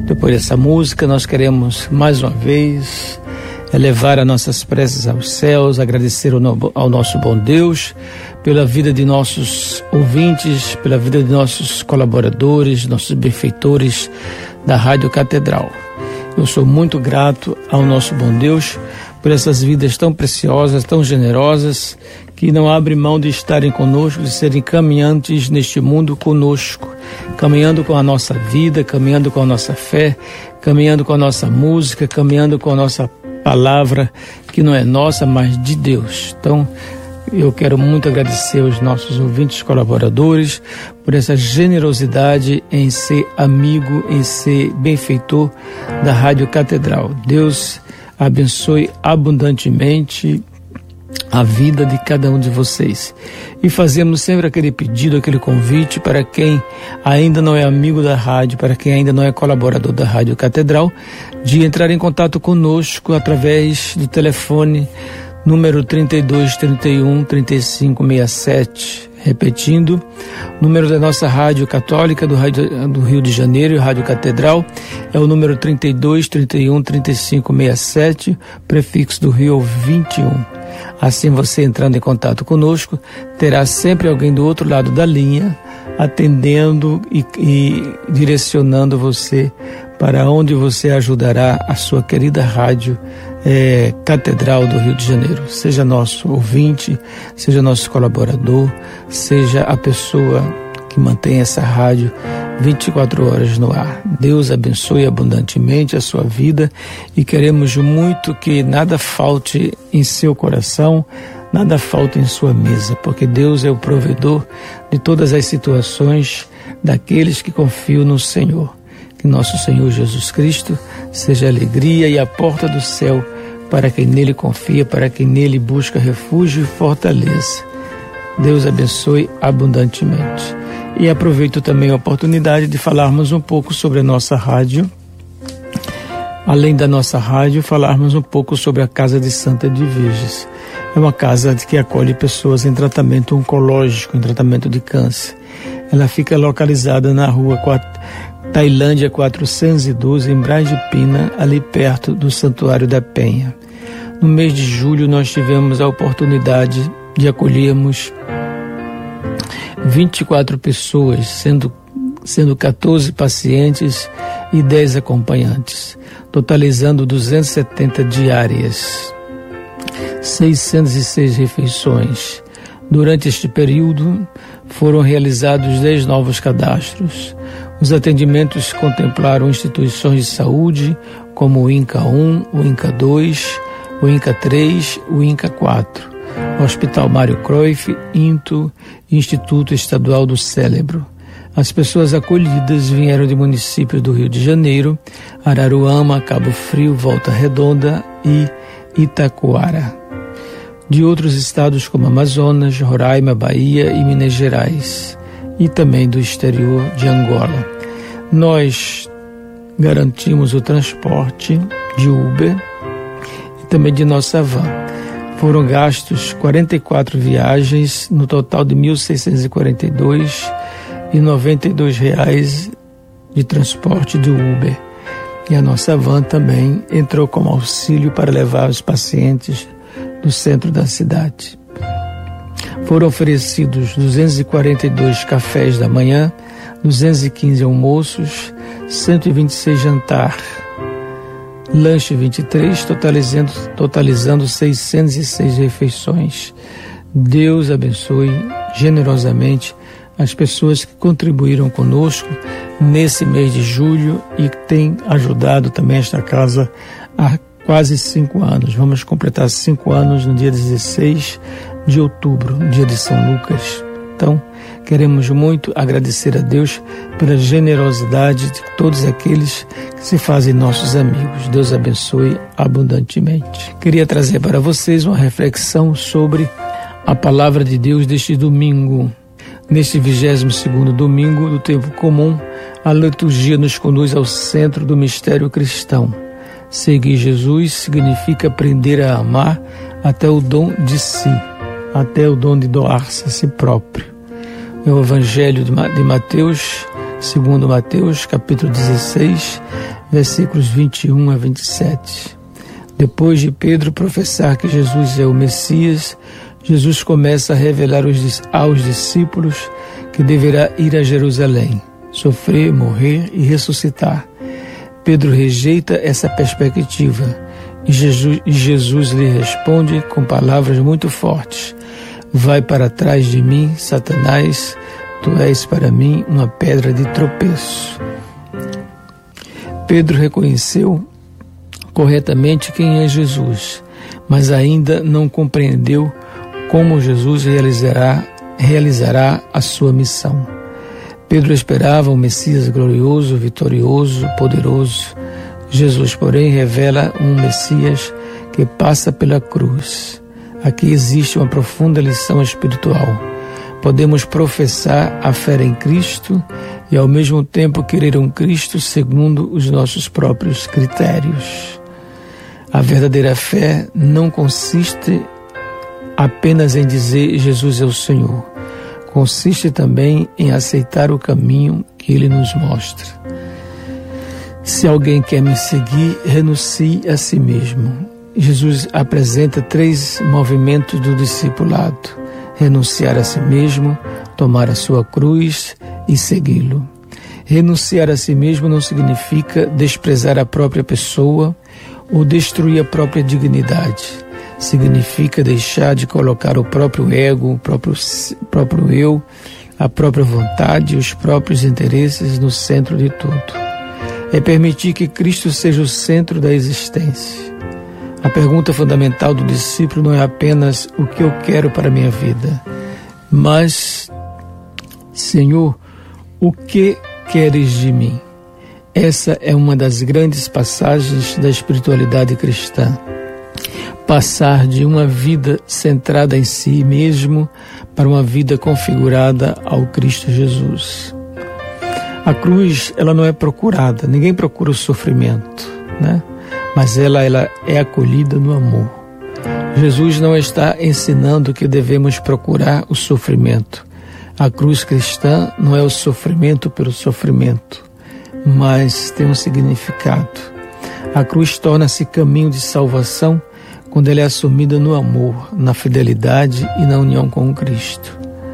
Depois dessa música, nós queremos mais uma vez elevar as nossas preces aos céus, agradecer ao nosso bom Deus pela vida de nossos ouvintes, pela vida de nossos colaboradores, nossos benfeitores da Rádio Catedral. Eu sou muito grato ao nosso bom Deus por essas vidas tão preciosas, tão generosas, que não abrem mão de estarem conosco, de serem caminhantes neste mundo conosco, caminhando com a nossa vida, caminhando com a nossa fé, caminhando com a nossa música, caminhando com a nossa palavra, que não é nossa, mas de Deus. Então, eu quero muito agradecer aos nossos ouvintes colaboradores por essa generosidade em ser amigo, em ser benfeitor da Rádio Catedral. Deus abençoe abundantemente a vida de cada um de vocês. E fazemos sempre aquele pedido, aquele convite para quem ainda não é amigo da rádio, para quem ainda não é colaborador da Rádio Catedral, de entrar em contato conosco através do telefone número 3231-3567. Repetindo, número da nossa Rádio Católica do Rio de Janeiro, Rádio Catedral, é o número 3231-3567, prefixo do Rio 21. Assim, você entrando em contato conosco, terá sempre alguém do outro lado da linha, atendendo e direcionando você para onde você ajudará a sua querida Rádio Catedral do Rio de Janeiro. Seja nosso ouvinte, seja nosso colaborador, seja a pessoa que mantém essa rádio 24 horas no ar. Deus abençoe abundantemente a sua vida e queremos muito que nada falte em seu coração, nada falte em sua mesa, porque Deus é o provedor de todas as situações daqueles que confiam no Senhor. Que nosso Senhor Jesus Cristo seja a alegria e a porta do céu para quem nele confia, para quem nele busca refúgio e fortaleza. Deus abençoe abundantemente. E aproveito também a oportunidade de falarmos um pouco sobre a nossa rádio. Além da nossa rádio, falarmos um pouco sobre a Casa de Santa Edviges. É uma casa que acolhe pessoas em tratamento oncológico, em tratamento de câncer. Ela fica localizada na rua Tailândia 412, em Braz de Pina, ali perto do Santuário da Penha. No mês de julho, nós tivemos a oportunidade de acolhermos 24 pessoas, sendo 14 pacientes e 10 acompanhantes, totalizando 270 diárias, 606 refeições. Durante este período, foram realizados 10 novos cadastros. Os atendimentos contemplaram instituições de saúde, como o INCA 1, o INCA 2, o INCA 3, o INCA 4, Hospital Mário Cruyff, INTO e Instituto Estadual do Cérebro. As pessoas acolhidas vieram de municípios do Rio de Janeiro, Araruama, Cabo Frio, Volta Redonda e Itacoara. De outros estados como Amazonas, Roraima, Bahia e Minas Gerais, e também do exterior de Angola. Nós garantimos o transporte de Uber e também de nossa van. Foram gastos 44 viagens, no total de R$ 1.642,92 de transporte de Uber. E a nossa van também entrou como auxílio para levar os pacientes do centro da cidade. Foram oferecidos 242 cafés da manhã, 215 almoços, 126 jantar, lanche 23, totalizando 606 refeições. Deus abençoe generosamente as pessoas que contribuíram conosco nesse mês de julho e que têm ajudado também esta casa há quase 5 anos. Vamos completar 5 anos no dia 16 de outubro, dia de São Lucas. Então, queremos muito agradecer a Deus pela generosidade de todos aqueles que se fazem nossos amigos. Deus abençoe abundantemente. Queria trazer para vocês uma reflexão sobre a palavra de Deus deste domingo. Neste 22º domingo do tempo comum, a liturgia nos conduz ao centro do mistério cristão. Seguir Jesus significa aprender a amar até o dom de si, até o dom de doar-se a si próprio. É o Evangelho de Mateus, segundo Mateus, capítulo 16, versículos 21 a 27. Depois de Pedro professar que Jesus é o Messias, Jesus começa a revelar aos discípulos que deverá ir a Jerusalém, sofrer, morrer e ressuscitar. Pedro rejeita essa perspectiva e Jesus lhe responde com palavras muito fortes: vai para trás de mim, Satanás, tu és para mim uma pedra de tropeço. Pedro reconheceu corretamente quem é Jesus, mas ainda não compreendeu como Jesus realizará a sua missão. Pedro esperava um Messias glorioso, vitorioso, poderoso. Jesus, porém, revela um Messias que passa pela cruz. Aqui existe uma profunda lição espiritual. Podemos professar a fé em Cristo e, ao mesmo tempo, querer um Cristo segundo os nossos próprios critérios. A verdadeira fé não consiste apenas em dizer Jesus é o Senhor. Consiste também em aceitar o caminho que Ele nos mostra. Se alguém quer me seguir, renuncie a si mesmo. Jesus apresenta 3 movimentos do discipulado: renunciar a si mesmo, tomar a sua cruz e segui-lo. Renunciar a si mesmo não significa desprezar a própria pessoa ou destruir a própria dignidade. Significa deixar de colocar o próprio ego, o próprio eu, a própria vontade e os próprios interesses no centro de tudo. É permitir que Cristo seja o centro da existência. A pergunta fundamental do discípulo não é apenas o que eu quero para a minha vida, mas, Senhor, o que queres de mim? Essa é uma das grandes passagens da espiritualidade cristã. Passar de uma vida centrada em si mesmo para uma vida configurada ao Cristo Jesus. A cruz, ela não é procurada, ninguém procura o sofrimento, né? Mas ela é acolhida no amor. Jesus não está ensinando que devemos procurar o sofrimento. A cruz cristã não é o sofrimento pelo sofrimento, mas tem um significado. A cruz torna-se caminho de salvação quando ela é assumida no amor, na fidelidade e na união com Cristo.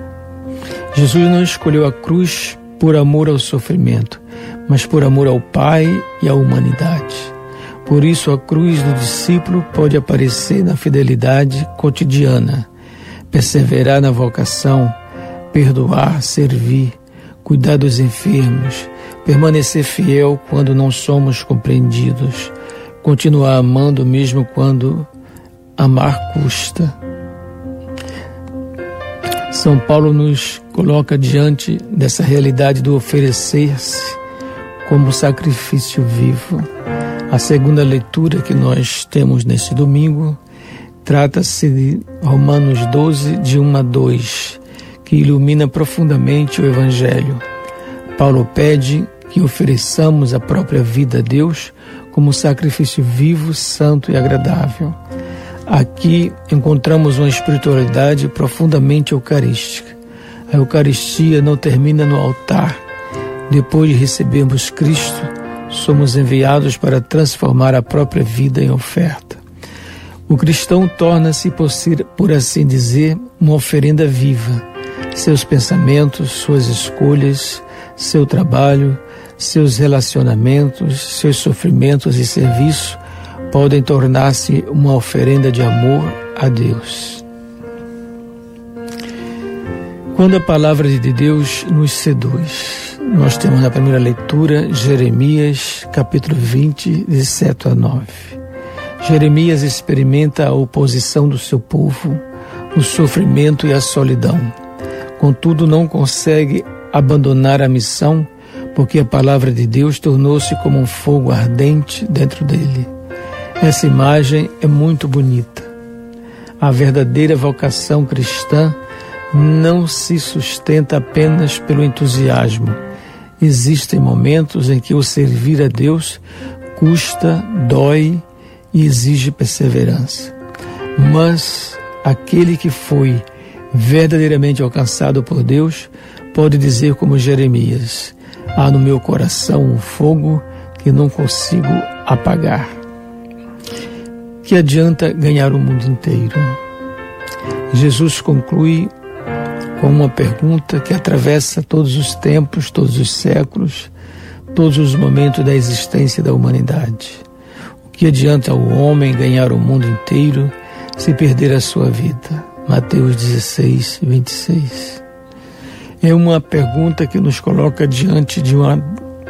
Jesus não escolheu a cruz por amor ao sofrimento, mas por amor ao Pai e à humanidade. Por isso, a cruz do discípulo pode aparecer na fidelidade cotidiana, perseverar na vocação, perdoar, servir, cuidar dos enfermos, permanecer fiel quando não somos compreendidos, continuar amando mesmo quando amar custa. São Paulo nos coloca diante dessa realidade do oferecer-se como sacrifício vivo. A segunda leitura que nós temos nesse domingo trata-se de Romanos 12, de 1 a 2, que ilumina profundamente o Evangelho. Paulo pede que ofereçamos a própria vida a Deus como sacrifício vivo, santo e agradável. Aqui encontramos uma espiritualidade profundamente eucarística. A Eucaristia não termina no altar. Depois de recebermos Cristo, somos enviados para transformar a própria vida em oferta. O cristão torna-se, por assim dizer, uma oferenda viva. Seus pensamentos, suas escolhas, seu trabalho, seus relacionamentos, seus sofrimentos e serviço podem tornar-se uma oferenda de amor a Deus. Quando a palavra de Deus nos seduz, nós temos na primeira leitura Jeremias, capítulo 20, de 7 a 9. Jeremias experimenta a oposição do seu povo, o sofrimento e a solidão. Contudo, não consegue abandonar a missão, porque a palavra de Deus tornou-se como um fogo ardente dentro dele. Essa imagem é muito bonita. A verdadeira vocação cristã não se sustenta apenas pelo entusiasmo. Existem momentos em que o servir a Deus custa, dói e exige perseverança. Mas aquele que foi verdadeiramente alcançado por Deus pode dizer como Jeremias: Há no meu coração um fogo que não consigo apagar. Que adianta ganhar o mundo inteiro? Jesus conclui com uma pergunta que atravessa todos os tempos, todos os séculos, todos os momentos da existência da humanidade. O que adianta ao homem ganhar o mundo inteiro se perder a sua vida? Mateus 16, 26. É uma pergunta que nos coloca diante de uma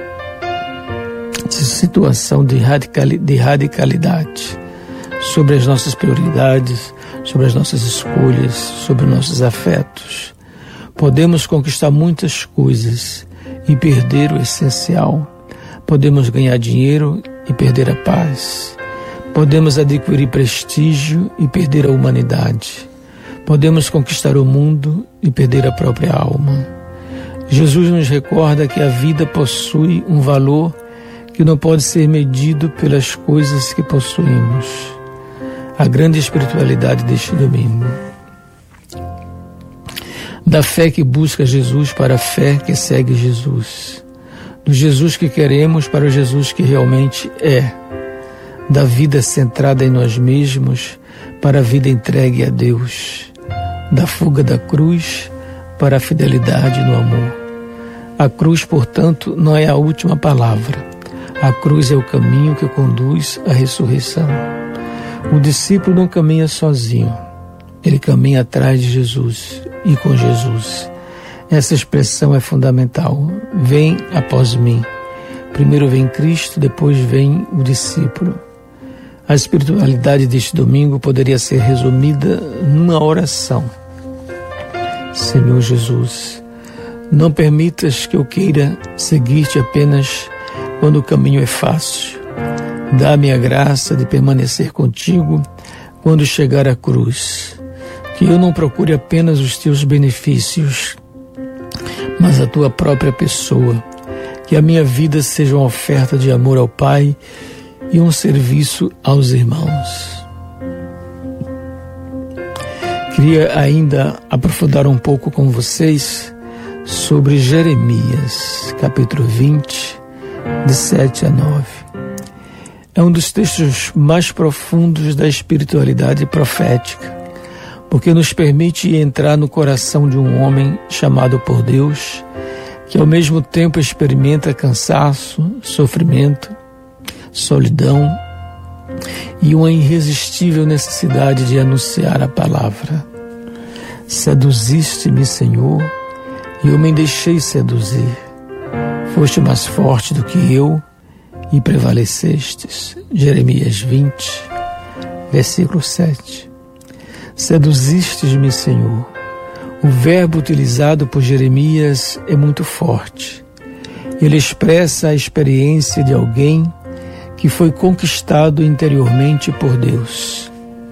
situação de radicalidade sobre as nossas prioridades, sobre as nossas escolhas, sobre nossos afetos. Podemos conquistar muitas coisas e perder o essencial. Podemos ganhar dinheiro e perder a paz. Podemos adquirir prestígio e perder a humanidade. Podemos conquistar o mundo e perder a própria alma. Jesus nos recorda que a vida possui um valor que não pode ser medido pelas coisas que possuímos. A grande espiritualidade deste domingo. Da fé que busca Jesus para a fé que segue Jesus. Do Jesus que queremos para o Jesus que realmente é. Da vida centrada em nós mesmos para a vida entregue a Deus. Da fuga da cruz para a fidelidade no amor. A cruz, portanto, não é a última palavra. A cruz é o caminho que conduz à ressurreição. O discípulo não caminha sozinho. Ele caminha atrás de Jesus e com Jesus. Essa expressão é fundamental. Vem após mim. Primeiro vem Cristo, depois vem o discípulo. A espiritualidade deste domingo poderia ser resumida numa oração. Senhor Jesus, não permitas que eu queira seguir-te apenas quando o caminho é fácil. Dá-me a graça de permanecer contigo quando chegar à cruz. Que eu não procure apenas os teus benefícios, mas a tua própria pessoa. Que a minha vida seja uma oferta de amor ao Pai e um serviço aos irmãos. Queria ainda aprofundar um pouco com vocês sobre Jeremias, capítulo 20, de 7 a 9. É um dos textos mais profundos da espiritualidade profética, porque nos permite entrar no coração de um homem chamado por Deus, que ao mesmo tempo experimenta cansaço, sofrimento, solidão e uma irresistível necessidade de anunciar a palavra. Seduziste-me, Senhor, e eu me deixei seduzir. Foste mais forte do que eu e prevalecestes. Jeremias 20, versículo 7. Seduzistes-me, Senhor. O verbo utilizado por Jeremias é muito forte. Ele expressa a experiência de alguém que foi conquistado interiormente por Deus.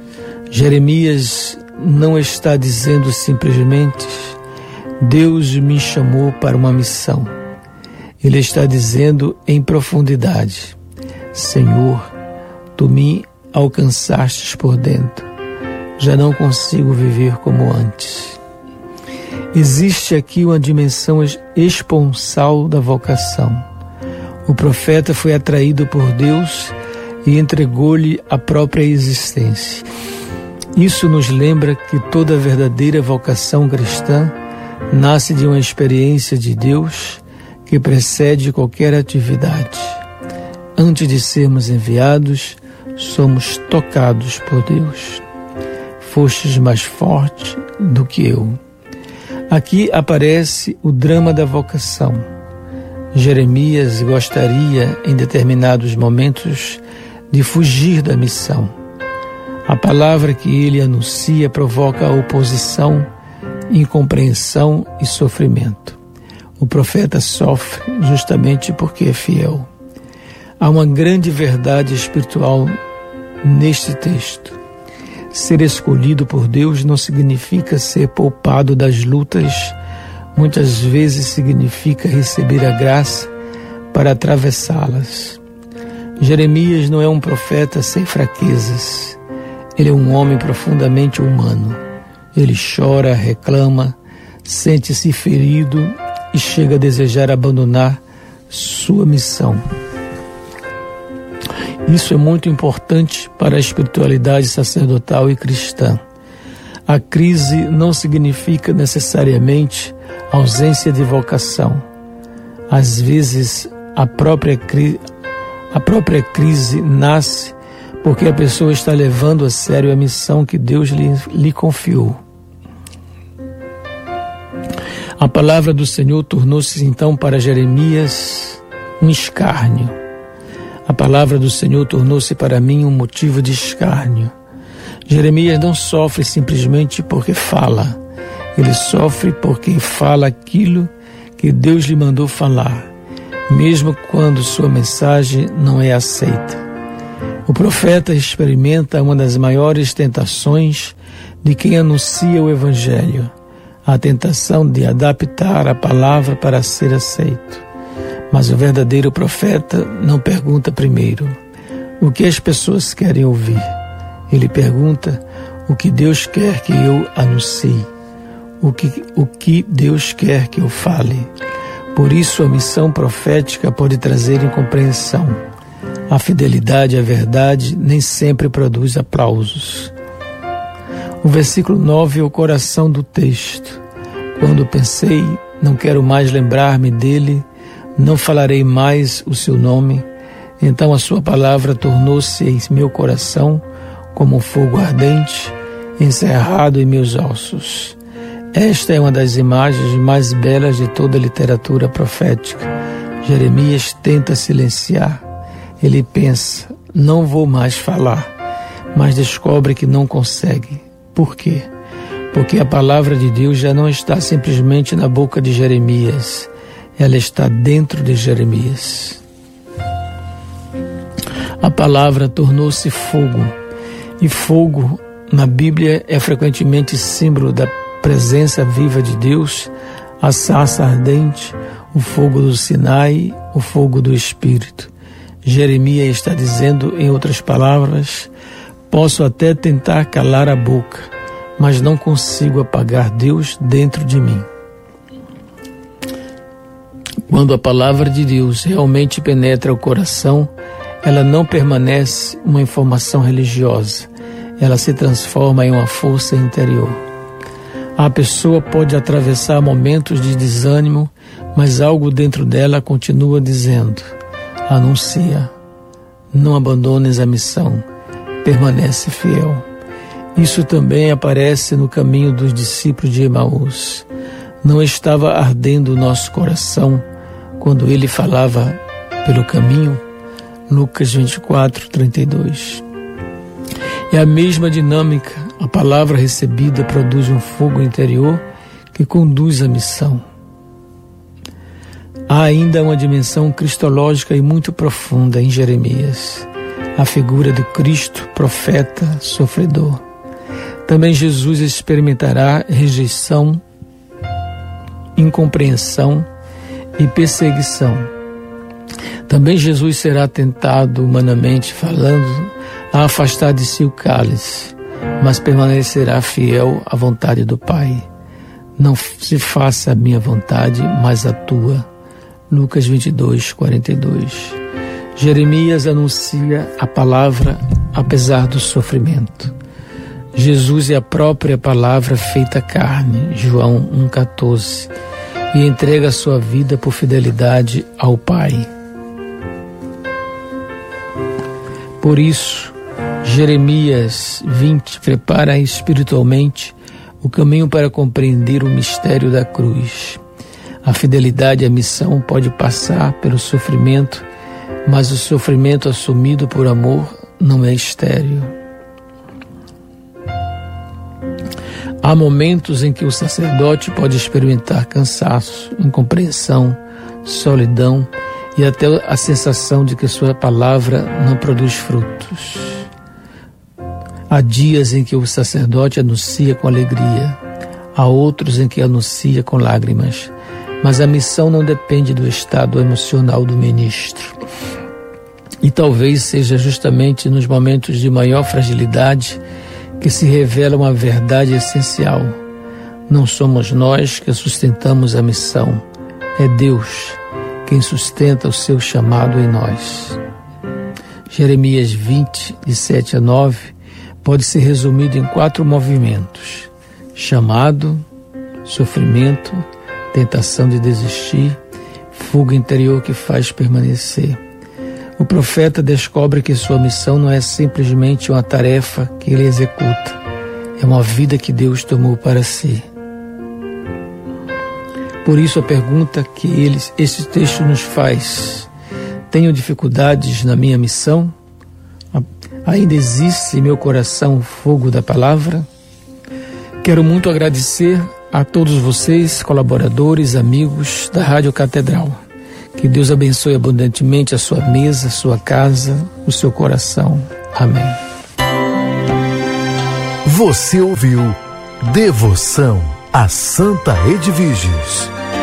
Jeremias não está dizendo simplesmente: Deus me chamou para uma missão. Ele está dizendo em profundidade: Senhor, tu me alcançastes por dentro. Já não consigo viver como antes. Existe aqui uma dimensão esponsal da vocação. O profeta foi atraído por Deus e entregou-lhe a própria existência. Isso nos lembra que toda verdadeira vocação cristã nasce de uma experiência de Deus que precede qualquer atividade. Antes de sermos enviados, somos tocados por Deus. Fostes mais forte do que eu. Aqui aparece o drama da vocação. Jeremias gostaria, em determinados momentos, de fugir da missão. A palavra que ele anuncia provoca oposição, incompreensão e sofrimento. O profeta sofre justamente porque é fiel. Há uma grande verdade espiritual neste texto. Ser escolhido por Deus não significa ser poupado das lutas, muitas vezes significa receber a graça para atravessá-las. Jeremias não é um profeta sem fraquezas. Ele é um homem profundamente humano. Ele chora, reclama, sente-se ferido e chega a desejar abandonar sua missão. Isso é muito importante para a espiritualidade sacerdotal e cristã. A crise não significa necessariamente ausência de vocação. Às vezes, a própria crise nasce porque a pessoa está levando a sério a missão que Deus lhe confiou. A palavra do Senhor tornou-se então para Jeremias um escárnio. A palavra do Senhor tornou-se para mim um motivo de escárnio. Jeremias não sofre simplesmente porque fala. Ele sofre porque fala aquilo que Deus lhe mandou falar, mesmo quando sua mensagem não é aceita. O profeta experimenta uma das maiores tentações de quem anuncia o Evangelho, a tentação de adaptar a palavra para ser aceito. Mas o verdadeiro profeta não pergunta primeiro o que as pessoas querem ouvir. Ele pergunta o que Deus quer que eu anuncie, o que Deus quer que eu fale. Por isso a missão profética pode trazer incompreensão. A fidelidade à verdade nem sempre produz aplausos. O versículo 9 é o coração do texto. Quando pensei, não quero mais lembrar-me dele, não falarei mais o seu nome, então a sua palavra tornou-se em meu coração como um fogo ardente, encerrado em meus ossos. Esta é uma das imagens mais belas de toda a literatura profética. Jeremias tenta silenciar. Ele pensa, não vou mais falar, mas descobre que não consegue. Por quê? Porque a palavra de Deus já não está simplesmente na boca de Jeremias, ela está dentro de Jeremias. A palavra tornou-se fogo, e fogo na Bíblia é frequentemente símbolo da presença viva de Deus, a sarça ardente, o fogo do Sinai, o fogo do Espírito. Jeremias está dizendo, em outras palavras, posso até tentar calar a boca, mas não consigo apagar Deus dentro de mim. Quando a palavra de Deus realmente penetra o coração, ela não permanece uma informação religiosa, ela se transforma em uma força interior. A pessoa pode atravessar momentos de desânimo, mas algo dentro dela continua dizendo, anuncia, não abandones a missão, permanece fiel. Isso também aparece no caminho dos discípulos de Emaús. Não estava ardendo o nosso coração quando ele falava pelo caminho? Lucas 24, 32. É a mesma dinâmica. A palavra recebida produz um fogo interior que conduz à missão. Há ainda uma dimensão cristológica e muito profunda em Jeremias, a figura do Cristo, profeta, sofredor. Também Jesus experimentará rejeição, incompreensão e perseguição. Também Jesus será tentado, humanamente falando, a afastar de si o cálice, mas permanecerá fiel à vontade do Pai. Não se faça a minha vontade, mas a tua. Lucas 22, 42. Jeremias anuncia a palavra apesar do sofrimento. Jesus é a própria palavra feita carne, João 1,14, e entrega a sua vida por fidelidade ao Pai. Por isso, Jeremias 20 prepara espiritualmente o caminho para compreender o mistério da cruz. A fidelidade à missão pode passar pelo sofrimento, mas o sofrimento assumido por amor não é estéril. Há momentos em que o sacerdote pode experimentar cansaço, incompreensão, solidão e até a sensação de que sua palavra não produz frutos. Há dias em que o sacerdote anuncia com alegria, há outros em que anuncia com lágrimas, mas a missão não depende do estado emocional do ministro. E talvez seja justamente nos momentos de maior fragilidade que se revela uma verdade essencial. Não somos nós que sustentamos a missão, é Deus. quem sustenta o seu chamado em nós. Jeremias 20, de 7 a 9, pode ser resumido em 4 movimentos: chamado, sofrimento, tentação de desistir, fuga interior que faz permanecer. O profeta descobre que sua missão não é simplesmente uma tarefa que ele executa, é uma vida que Deus tomou para si. Por isso a pergunta que esse texto nos faz: tenho dificuldades na minha missão? Ainda existe em meu coração o fogo da palavra? Quero muito agradecer a todos vocês, colaboradores, amigos da Rádio Catedral. Que Deus abençoe abundantemente a sua mesa, a sua casa, o seu coração. Amém. Você ouviu Devoção a Santa Edviges.